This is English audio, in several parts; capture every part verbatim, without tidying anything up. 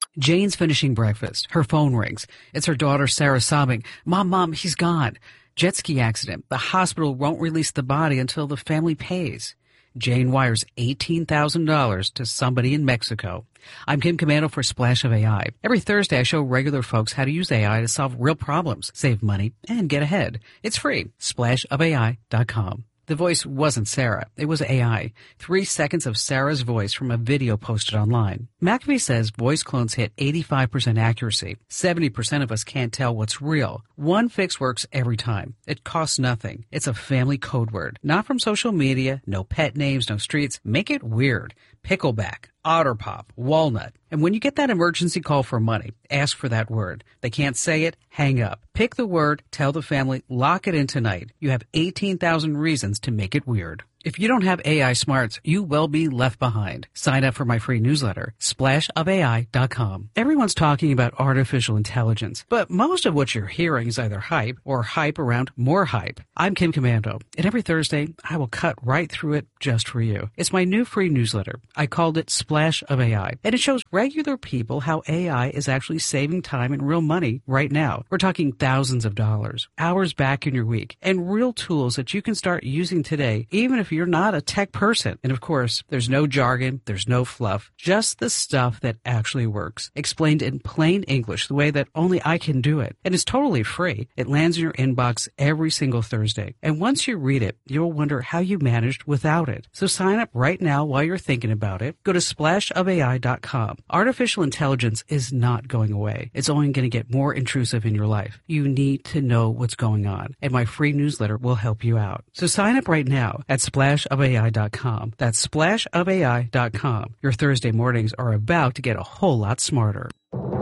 Jane's finishing breakfast. Her phone rings. It's her daughter, Sarah, sobbing. Mom, Mom, he's gone. Jet ski accident. The hospital won't release the body until the family pays. Jane wires eighteen thousand dollars to somebody in Mexico. I'm Kim Commando for Splash of A I. Every Thursday, I show regular folks how to use A I to solve real problems, save money, and get ahead. It's free. splash of A I dot com. The voice wasn't Sarah. It was A I. Three seconds of Sarah's voice from a video posted online. McAfee says voice clones hit eighty-five percent accuracy. seventy percent of us can't tell what's real. One fix works every time. It costs nothing. It's a family code word. Not from social media, no pet names, no streets. Make it weird. Pickleback, Otter Pop, Walnut. And when you get that emergency call for money, ask for that word. They can't say it, hang up. Pick the word, tell the family, lock it in tonight. You have eighteen thousand reasons to make it weird. If you don't have A I smarts, you will be left behind. Sign up for my free newsletter, splash of A I dot com. Everyone's talking about artificial intelligence, but most of what you're hearing is either hype or hype around more hype. I'm Kim Commando, and every Thursday, I will cut right through it just for you. It's my new free newsletter. I called it Splash of A I, and it shows regular people how A I is actually saving time and real money right now. We're talking thousands of dollars, hours back in your week, and real tools that you can start using today, even if you're not a tech person. And of course, there's no jargon, there's no fluff, just the stuff that actually works, explained in plain English the way that only I can do it. And it's totally free. It lands in your inbox every single Thursday. And once you read it, you'll wonder how you managed without it. So sign up right now while you're thinking about it. Go to splash of A I dot com. Artificial intelligence is not going away. It's only going to get more intrusive in your life. You need to know what's going on, and my free newsletter will help you out. So sign up right now at splash of A I dot com. That's splash of A I dot com. Your Thursday mornings are about to get a whole lot smarter.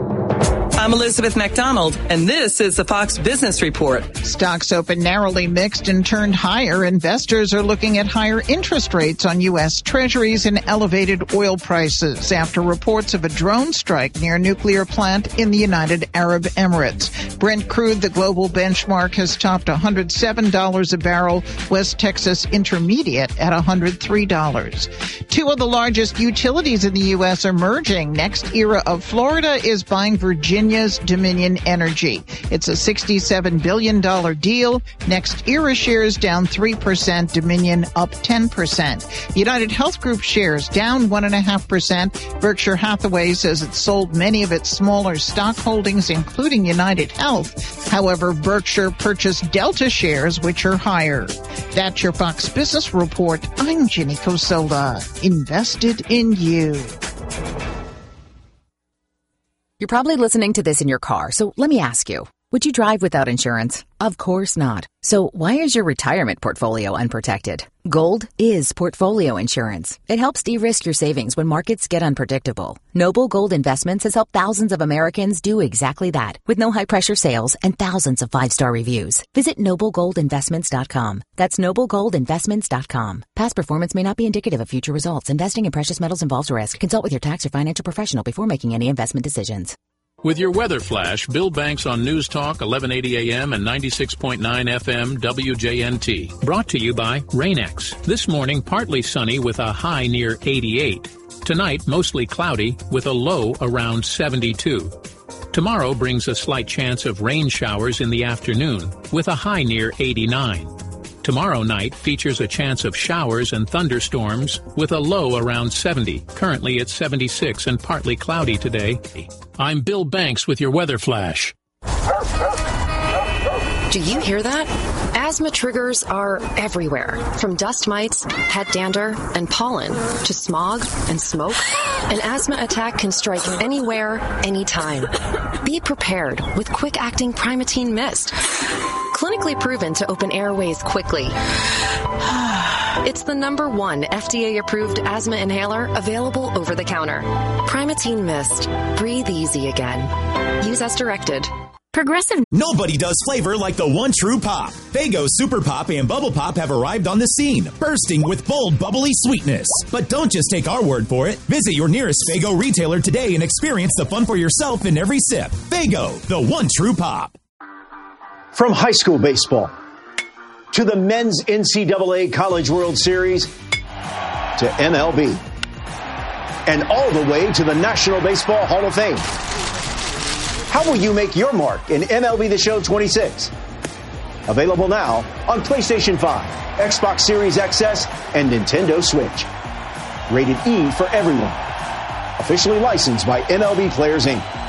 I'm Elizabeth McDonald, and this is the Fox Business Report. Stocks open narrowly mixed and turned higher. Investors are looking at higher interest rates on U S Treasuries and elevated oil prices after reports of a drone strike near a nuclear plant in the United Arab Emirates. Brent crude, the global benchmark, has topped one hundred seven dollars a barrel. West Texas Intermediate at one hundred three dollars. Two of the largest utilities in the U S are merging. Next Era of Florida is buying Virginia Dominion Energy. It's a sixty-seven billion dollars deal. Next Era shares down three percent, Dominion up ten percent. United Health Group shares down one point five percent. Berkshire Hathaway says it sold many of its smaller stock holdings, including United Health. However, Berkshire purchased Delta shares, which are higher. That's your Fox Business Report. I'm Ginny Cosola. Invested in you. You're probably listening to this in your car, so let me ask you, would you drive without insurance? Of course not. So why is your retirement portfolio unprotected? Gold is portfolio insurance. It helps de-risk your savings when markets get unpredictable. Noble Gold Investments has helped thousands of Americans do exactly that, with no high-pressure sales and thousands of five-star reviews. Visit noble gold investments dot com. That's noble gold investments dot com. Past performance may not be indicative of future results. Investing in precious metals involves risk. Consult with your tax or financial professional before making any investment decisions. With your weather flash, Bill Banks on News Talk, eleven eighty A M and ninety-six point nine F M W J N T. Brought to you by Rain-X. This morning, partly sunny with a high near eighty-eight. Tonight, mostly cloudy with a low around seventy-two. Tomorrow brings a slight chance of rain showers in the afternoon with a high near eighty-nine. Tomorrow night features a chance of showers and thunderstorms with a low around seventy. Currently it's seventy-six and partly cloudy today. I'm Bill Banks with your weather flash. Do you hear that? Asthma triggers are everywhere, from dust mites, head dander, and pollen, to smog and smoke. An asthma attack can strike anywhere, anytime. Be prepared with quick-acting Primatene Mist. Clinically proven to open airways quickly. It's the number one F D A-approved asthma inhaler available over the counter. Primatene Mist. Breathe easy again. Use as directed. Progressive. Nobody does flavor like the one true pop. Faygo Super Pop and Bubble Pop have arrived on the scene, bursting with bold, bubbly sweetness. But don't just take our word for it. Visit your nearest Faygo retailer today and experience the fun for yourself in every sip. Faygo, the one true pop. From high school baseball to the men's N C double A College World Series to M L B. and all the way to the National Baseball Hall of Fame. How will you make your mark in M L B The Show twenty-six? Available now on PlayStation five, Xbox Series X S, and Nintendo Switch. Rated E for everyone. Officially licensed by M L B Players, Incorporated.